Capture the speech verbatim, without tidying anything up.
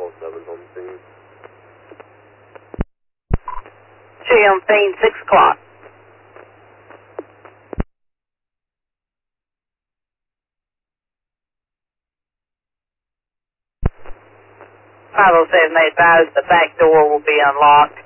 all seven's on the scene. Show you on scene, six o'clock. five oh seven, they advise the back door will be unlocked.